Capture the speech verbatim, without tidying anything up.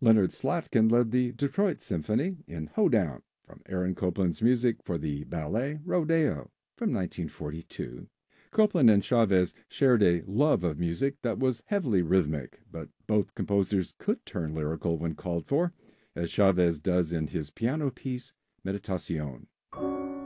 Leonard Slatkin led the Detroit Symphony in Hoedown from Aaron Copland's music for the ballet Rodeo from nineteen forty-two. Copland and Chavez shared a love of music that was heavily rhythmic, but both composers could turn lyrical when called for, as Chavez does in his piano piece Meditación.